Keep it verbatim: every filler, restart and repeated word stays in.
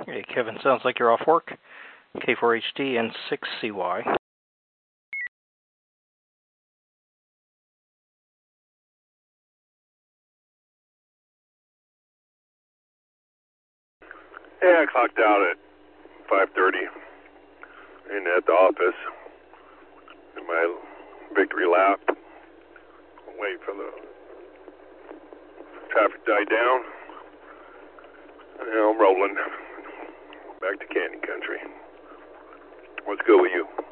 Hey, Kevin, sounds like you're off work. K four H D and six C Y. Yeah, I clocked out at five thirty and at the office in my victory lap. Wait for the traffic to die down. And now I'm rolling back to Canyon Country. What's good with you?